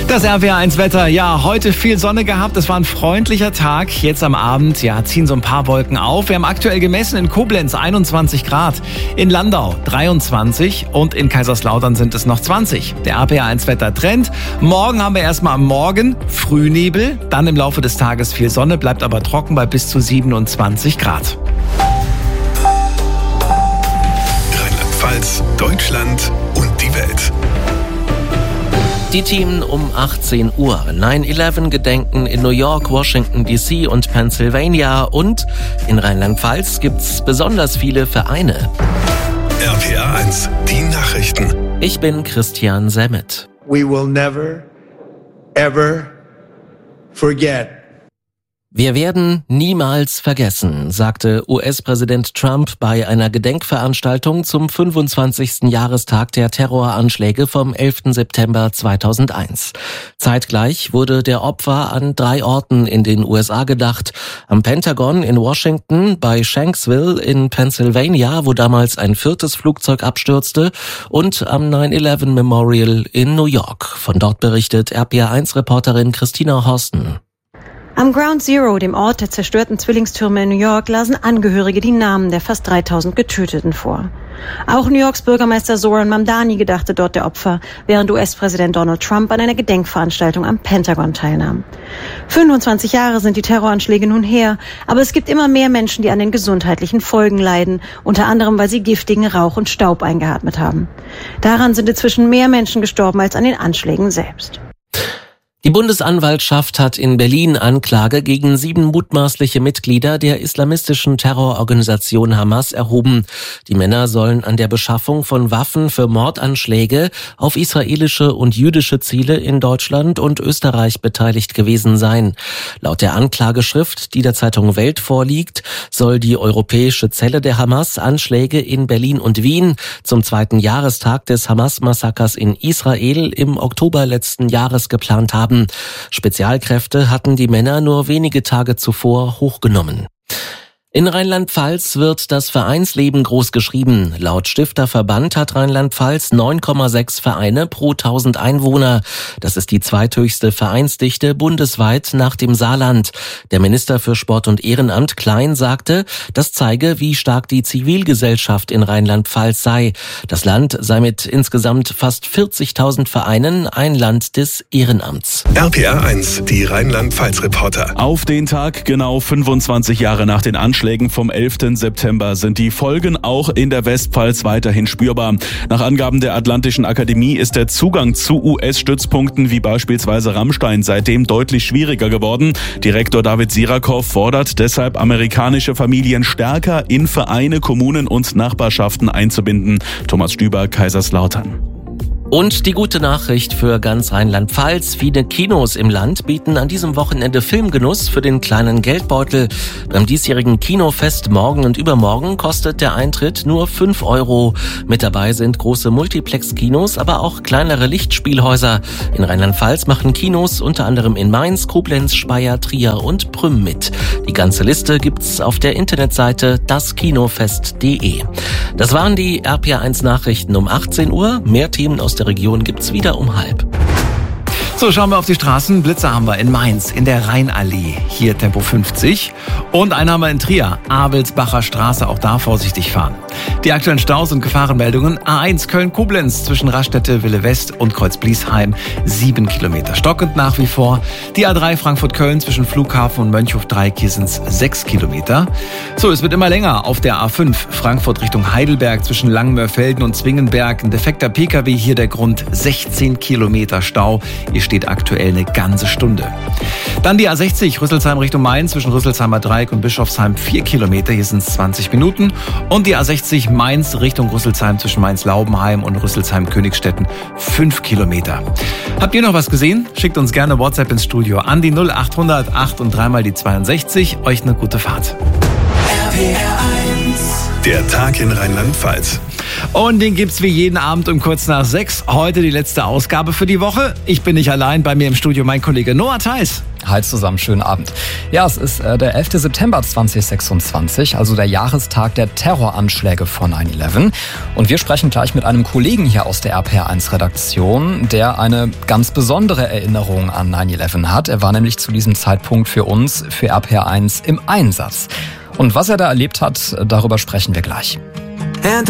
Das RPR1-Wetter, ja, heute viel Sonne gehabt, es war ein freundlicher Tag. Jetzt am Abend, ja, ziehen so ein paar Wolken auf. Wir haben aktuell gemessen in Koblenz 21 Grad, in Landau 23 und in Kaiserslautern sind es noch 20. Der RPR1-Wetter-Trend, morgen haben wir erstmal am Morgen Frühnebel, dann im Laufe des Tages viel Sonne, bleibt aber trocken bei bis zu 27 Grad. Rheinland-Pfalz, Deutschland und die Welt. Die Themen um 18 Uhr. 9/11-Gedenken in New York, Washington D.C. und Pennsylvania. Und in Rheinland-Pfalz gibt's besonders viele Vereine. RPR1, die Nachrichten. Ich bin Christian Semmet. We will never, ever forget. Wir werden niemals vergessen, sagte US-Präsident Trump bei einer Gedenkveranstaltung zum 25. Jahrestag der Terroranschläge vom 11. September 2001. Zeitgleich wurde der Opfer an 3 Orten in den USA gedacht. Am Pentagon in Washington, bei Shanksville in Pennsylvania, wo damals ein 4. Flugzeug abstürzte, und am 9/11 Memorial in New York. Von dort berichtet RPR1-Reporterin Christina Horsten. Am Ground Zero, dem Ort der zerstörten Zwillingstürme in New York, lasen Angehörige die Namen der fast 3000 Getöteten vor. Auch New Yorks Bürgermeister Zoran Mamdani gedachte dort der Opfer, während US-Präsident Donald Trump an einer Gedenkveranstaltung am Pentagon teilnahm. 25 Jahre sind die Terroranschläge nun her, aber es gibt immer mehr Menschen, die an den gesundheitlichen Folgen leiden, unter anderem, weil sie giftigen Rauch und Staub eingeatmet haben. Daran sind inzwischen mehr Menschen gestorben als an den Anschlägen selbst. Die Bundesanwaltschaft hat in Berlin Anklage gegen 7 mutmaßliche Mitglieder der islamistischen Terrororganisation Hamas erhoben. Die Männer sollen an der Beschaffung von Waffen für Mordanschläge auf israelische und jüdische Ziele in Deutschland und Österreich beteiligt gewesen sein. Laut der Anklageschrift, die der Zeitung Welt vorliegt, soll die europäische Zelle der Hamas Anschläge in Berlin und Wien zum 2. Jahrestag des Hamas-Massakers in Israel im Oktober letzten Jahres geplant haben. Spezialkräfte hatten die Männer nur wenige Tage zuvor hochgenommen. In Rheinland-Pfalz wird das Vereinsleben groß geschrieben. Laut Stifterverband hat Rheinland-Pfalz 9,6 Vereine pro 1000 Einwohner. Das ist die zweithöchste Vereinsdichte bundesweit nach dem Saarland. Der Minister für Sport und Ehrenamt Klein sagte, das zeige, wie stark die Zivilgesellschaft in Rheinland-Pfalz sei. Das Land sei mit insgesamt fast 40.000 Vereinen ein Land des Ehrenamts. RPR1, die Rheinland-Pfalz-Reporter. Auf den Tag genau 25 Jahre nach den Anschlägen vom 11. September sind die Folgen auch in der Westpfalz weiterhin spürbar. Nach Angaben der Atlantischen Akademie ist der Zugang zu US-Stützpunkten wie beispielsweise Rammstein seitdem deutlich schwieriger geworden. Direktor David Sirakow fordert deshalb, amerikanische Familien stärker in Vereine, Kommunen und Nachbarschaften einzubinden. Thomas Stüber, Kaiserslautern. Und die gute Nachricht für ganz Rheinland-Pfalz. Viele Kinos im Land bieten an diesem Wochenende Filmgenuss für den kleinen Geldbeutel. Beim diesjährigen Kinofest morgen und übermorgen kostet der Eintritt nur 5 €. Mit dabei sind große Multiplex-Kinos, aber auch kleinere Lichtspielhäuser. In Rheinland-Pfalz machen Kinos unter anderem in Mainz, Koblenz, Speyer, Trier und Prüm mit. Die ganze Liste gibt's auf der Internetseite daskinofest.de. Das waren die RPR1 Nachrichten um 18 Uhr. Mehr Themen aus der Region gibt's wieder um 12:30. So, schauen wir auf die Straßen. Blitzer haben wir in Mainz, in der Rheinallee. Hier Tempo 50. Und einen haben wir in Trier, Abelsbacher Straße. Auch da vorsichtig fahren. Die aktuellen Staus und Gefahrenmeldungen. A1 Köln-Koblenz zwischen Raststätte, Wille West und Kreuz-Bliesheim 7 Kilometer. Stockend nach wie vor. Die A3 Frankfurt-Köln zwischen Flughafen und Mönchhof-Dreieck, hier sind es 6 Kilometer. So, es wird immer länger auf der A5 Frankfurt Richtung Heidelberg zwischen Langmörfelden und Zwingenberg. Ein defekter Pkw, hier der Grund 16 Kilometer Stau. Hier steht aktuell eine ganze Stunde. Dann die A60 Rüsselsheim Richtung Mainz zwischen Rüsselsheimer Dreieck und Bischofsheim 4 Kilometer. Hier sind es 20 Minuten. Und die A60 Mainz Richtung Rüsselsheim zwischen Mainz-Laubenheim und Rüsselsheim-Königstetten 5 Kilometer. Habt ihr noch was gesehen? Schickt uns gerne WhatsApp ins Studio an die 0800 8 und 3 mal die 62. Euch eine gute Fahrt. Der Tag in Rheinland-Pfalz. Und den gibt's wie jeden Abend um kurz nach 6. Heute die letzte Ausgabe für die Woche. Ich bin nicht allein, bei mir im Studio mein Kollege Noah Theis. Hi zusammen, schönen Abend. Ja, es ist der 11. September 2026, also der Jahrestag der Terroranschläge von 9/11. Und wir sprechen gleich mit einem Kollegen hier aus der RPR1-Redaktion, der eine ganz besondere Erinnerung an 9/11 hat. Er war nämlich zu diesem Zeitpunkt für uns, für RPR1 im Einsatz. Und was er da erlebt hat, darüber sprechen wir gleich.